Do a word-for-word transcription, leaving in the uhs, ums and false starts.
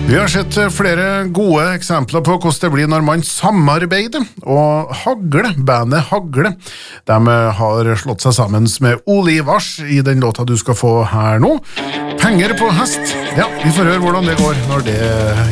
Vi har sett flere gode eksempler på hvordan det blir når man samarbeider, og Hagle, bandet Hagle, de har slått seg sammen med Olivars i den låta du skal få her nå. Penger på hest. Ja, vi får høre hvordan det går når det